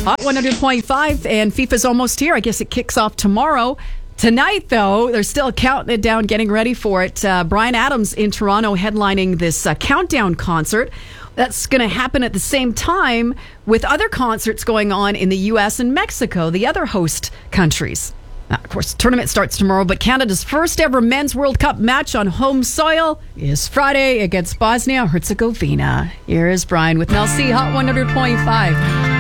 Hot 100.5, and FIFA's almost here. I guess it kicks off tomorrow. Tonight, though, they're still counting it down, getting ready for it. Bryan Adams in Toronto headlining this countdown concert. That's going to happen at the same time with other concerts going on in the U.S. and Mexico, the other host countries. Of course, the tournament starts tomorrow, but Canada's first ever Men's World Cup match on home soil is Friday against Bosnia-Herzegovina. Here is Brian with Mel C, Hot 100.5.